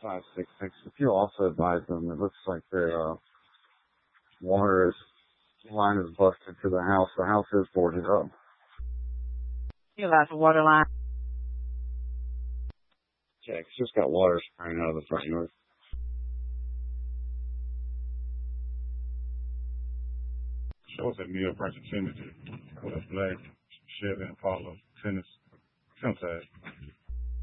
566. If you also advise them, it looks like their water line is busted to the house. The house is boarded up. You got the water line. Yeah, it's just got water spraying out of the front yard. Shows at Neil Branch Trinity with a black Chevy Impala tennis tag.